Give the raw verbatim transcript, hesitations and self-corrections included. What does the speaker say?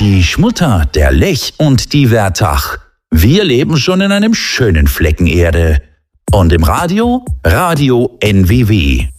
die Schmutter, der Lech und die Wertach. Wir leben schon in einem schönen Flecken Erde. Und im Radio? Radio N W W.